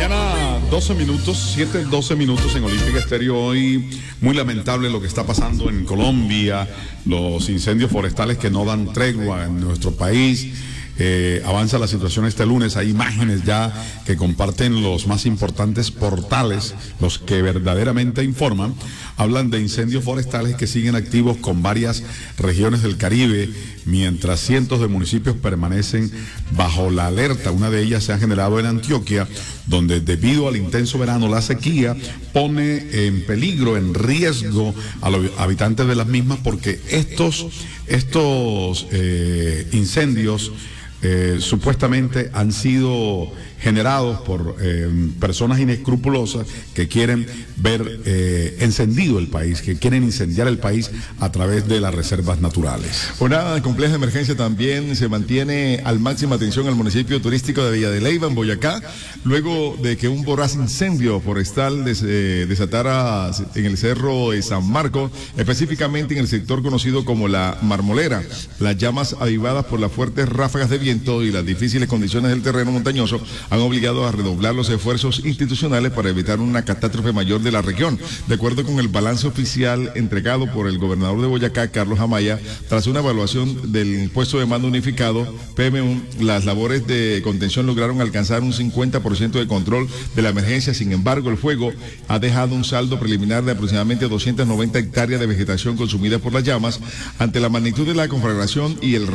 mañana, 12 minutos, 7:12 minutos en Olímpica Estéreo. Hoy muy lamentable lo que está pasando en Colombia, los incendios forestales que no dan tregua en nuestro país. Avanza la situación este lunes. Hay imágenes ya que comparten los más importantes portales, los que verdaderamente informan. Hablan de incendios forestales que siguen activos con varias regiones del Caribe, mientras cientos de municipios permanecen bajo la alerta. Una de ellas se ha generado en Antioquia, donde debido al intenso verano, la sequía pone en peligro, en riesgo a los habitantes de las mismas, porque estos incendios supuestamente han sido generados por personas inescrupulosas que quieren ver encendido el país, que quieren incendiar el país a través de las reservas naturales. Una compleja emergencia también se mantiene al máxima atención al municipio turístico de Villa de Leyva, en Boyacá, luego de que un voraz incendio forestal desatara en el cerro de San Marcos, específicamente en el sector conocido como La Marmolera. Las llamas avivadas por las fuertes ráfagas de viento y las difíciles condiciones del terreno montañoso han obligado a redoblar los esfuerzos institucionales para evitar una catástrofe mayor de la región. De acuerdo con el balance oficial entregado por el gobernador de Boyacá, Carlos Amaya, tras una evaluación del puesto de mando unificado, PM1, las labores de contención lograron alcanzar un 50% de control de la emergencia. Sin embargo, el fuego ha dejado un saldo preliminar de aproximadamente 290 hectáreas de vegetación consumida por las llamas. Ante la magnitud de la conflagración y el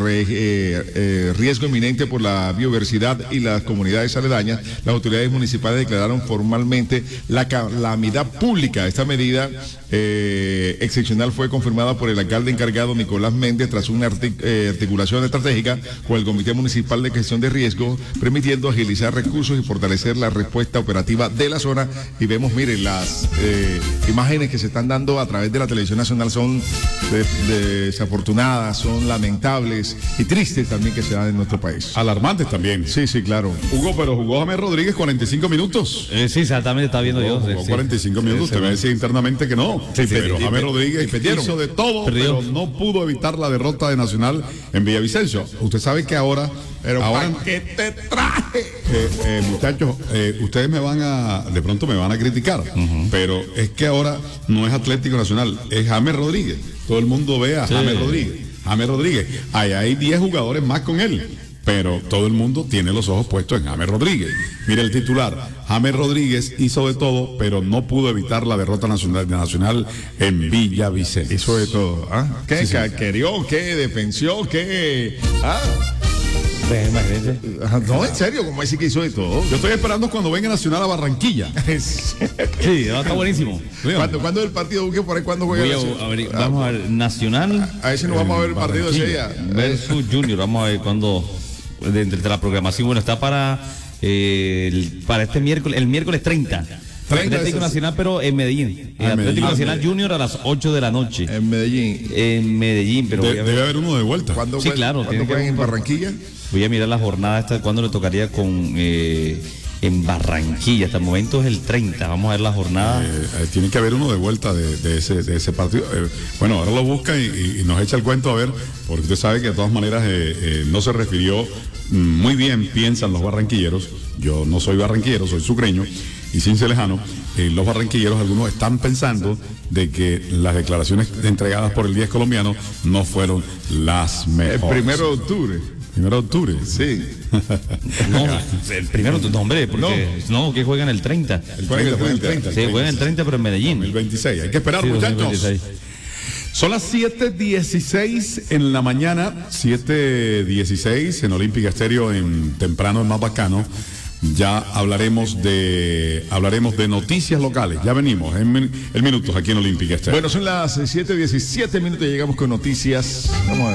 riesgo inminente por la biodiversidad y las comunidades aledañas, las autoridades municipales declararon formalmente la calamidad pública. Esta medida excepcional fue confirmada por el alcalde encargado Nicolás Méndez tras una articulación estratégica con el Comité Municipal de Gestión de Riesgo, permitiendo agilizar recursos y fortalecer la respuesta operativa de la zona. Y vemos, miren, las imágenes que se están dando a través de la televisión nacional son desafortunadas, son lamentables y tristes también que se dan en nuestro país. Alarmantes también. Sí, sí, claro. Hugo, pero jugó James Rodríguez 45 minutos. Sí, exactamente, está viendo yo. Jugó 45 minutos, te voy a decir internamente que no. Sí, pero James Rodríguez hizo de todo, pero no pudo evitar la derrota de Nacional en Villavicencio. Usted sabe que ahora ¿qué te traje? Muchachos, ustedes de pronto me van a criticar, pero es que ahora no es Atlético Nacional, es James Rodríguez. Todo el mundo ve a James Rodríguez. James Rodríguez. Hay 10 jugadores más con él, pero todo el mundo tiene los ojos puestos en James Rodríguez. Mire el titular: James Rodríguez hizo de todo, pero no pudo evitar la derrota nacional en Villavicencio. Hizo de todo, ¿ah? ¿Qué Sí, sí. querió? ¿Qué defensió? ¿Qué? ¿Ah? Imagínate. No, en serio, ¿cómo decir que hizo de todo? Yo estoy esperando cuando venga Nacional a Barranquilla. Sí, está buenísimo. ¿Cuándo el partido? Busque por ahí cuándo juega Vamos a ver, Nacional. A ver si nos vamos a ver el partido ese día. Versus Junior. Vamos a ver cuándo. Entre la programación, bueno, está para este miércoles, el miércoles 30. Atlético Nacional, pero en Medellín. Atlético Nacional Junior a las 8 de la noche. En Medellín. En Medellín, pero Debe haber uno de vuelta. Sí, claro. ¿Cuándo juegan en Barranquilla? Voy a mirar la jornada esta, cuándo le tocaría en Barranquilla. Hasta el momento es el 30. Vamos a ver la jornada. Tiene que haber uno de vuelta de ese partido. Bueno, ahora lo busca y nos echa el cuento a ver, porque usted sabe que de todas maneras no se refirió muy bien, piensan los barranquilleros. Yo no soy barranquillero, soy sucreño y sin ser lejano. Los barranquilleros, algunos están pensando de que las declaraciones entregadas por el 10 colombiano no fueron las mejores. El 1 de octubre. 1 de octubre. Sí. No, el primero, no, hombre, porque no, que juegan el 30. El 30. Sí, juegan el 30, pero en Medellín. El 26. Hay que esperar, Sí, muchachos. 2026. Son las 7:16 en la mañana, 7:16 en Olímpica Estéreo, temprano en Más Bacano. Ya hablaremos de noticias locales. Ya venimos en minutos aquí en Olímpica Estéreo. Bueno, son las 7:17 minutos y llegamos con noticias. Vamos a ver.